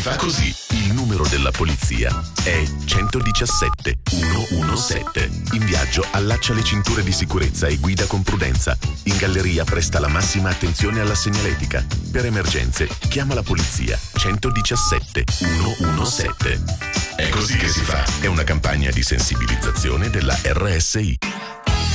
fa così. Il numero della polizia è 117 117. In viaggio allaccia le cinture di sicurezza e guida con prudenza. In galleria presta la massima attenzione alla segnaletica. Per emergenze chiama la polizia 117 117. È così che si fa. È una campagna di sensibilizzazione della RSI.